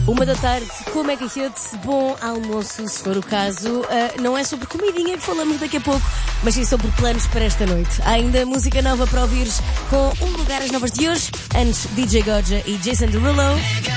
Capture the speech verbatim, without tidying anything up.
Uma da tarde, com a Mega Hit, bom almoço, se for o caso. Uh, não é sobre comidinha que falamos daqui a pouco, mas sim sobre planos para esta noite. Há ainda música nova para ouvires com um lugar às novas de hoje. Antes, D J Goja e Jason Derulo.